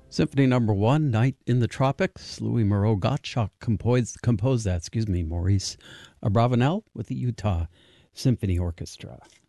Symphony Number 1, Night in the Tropics. Louis Moreau Gottschalk composed that, Maurice Abravanel with the Utah Symphony Orchestra.